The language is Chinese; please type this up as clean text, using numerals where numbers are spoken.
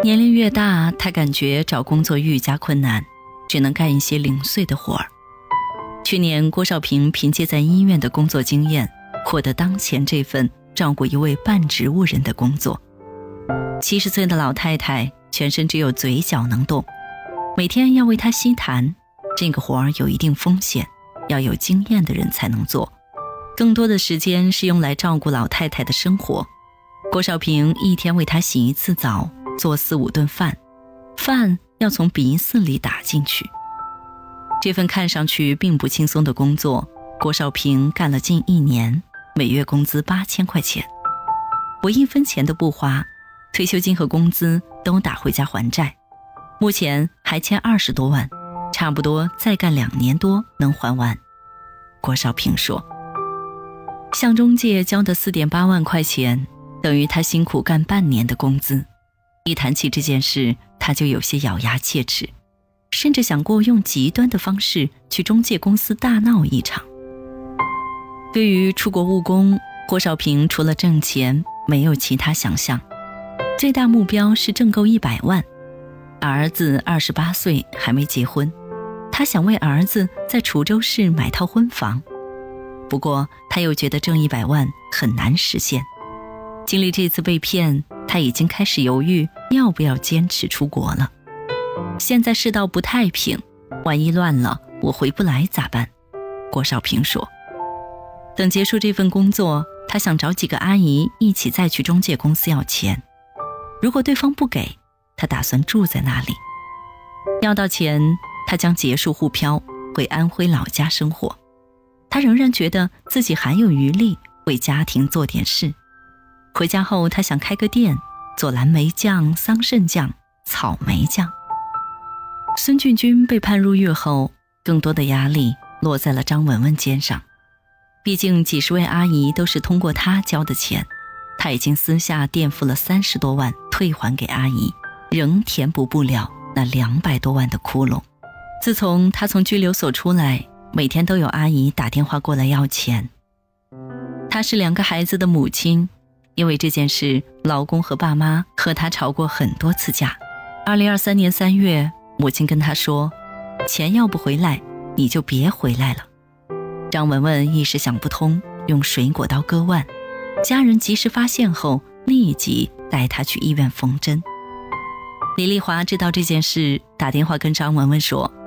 年龄越大，她感觉找工作愈加困难，只能干一些零碎的活儿。去年郭少平凭借在医院的工作经验，获得当前这份照顾一位半植物人的工作。70岁的老太太全身只有嘴角能动，每天要为她吸痰，这个活儿有一定风险，要有经验的人才能做。更多的时间是用来照顾老太太的生活。郭少平一天为她洗1次澡，做4、5顿饭，饭要从鼻饲里打进去。这份看上去并不轻松的工作，郭少平干了近1年，每月工资8000块钱。我1分钱都不花，退休金和工资都打回家还债，目前还欠20多万，差不多再干2年多能还完。郭少平说，向中介交的4.8万块钱，等于他辛苦干半年的工资。一谈起这件事，他就有些咬牙切齿，甚至想过用极端的方式去中介公司大闹一场。对于出国务工，郭少平除了挣钱没有其他想象，最大目标是挣够100万。儿子28岁还没结婚，他想为儿子在滁州市买套婚房。不过他又觉得挣100万很难实现。经历这次被骗，他已经开始犹豫要不要坚持出国了。现在世道不太平，万一乱了我回不来咋办？郭少平说。等结束这份工作，他想找几个阿姨一起再去中介公司要钱。如果对方不给，他打算住在那里。要到钱，他将结束沪漂，回安徽老家生活。他仍然觉得自己还有余力为家庭做点事。回家后，他想开个店，做蓝莓酱、桑葚酱、草莓酱。孙俊军被判入狱后，更多的压力落在了张文文肩上。毕竟几十位阿姨都是通过他交的钱，他已经私下垫付了30多万退还给阿姨，仍填补不了那200多万的窟窿。自从他从拘留所出来，每天都有阿姨打电话过来要钱。她是2个孩子的母亲，因为这件事，老公和爸妈和她吵过很多次架。2023年3月，母亲跟她说，钱要不回来，你就别回来了。张文文一时想不通，用水果刀割腕，家人及时发现后，立即带她去医院缝针。李丽华知道这件事，打电话跟张文文说，